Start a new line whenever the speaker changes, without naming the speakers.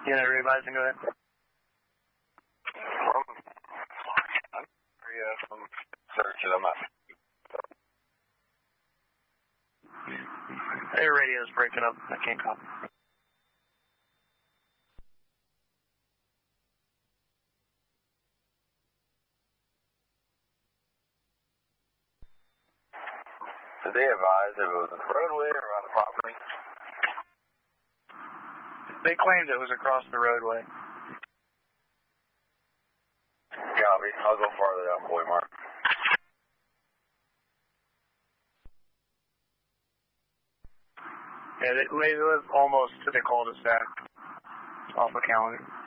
You know, revising, go ahead.
Some searches, I'm not.
Your radio's breaking up. I can't copy.
Did they advise if it was on the roadway or on the property?
They claimed it was across the roadway.
Copy. I'll go farther down for you, Mark.
Yeah, they live almost to the cul-de-sac off of Calendar.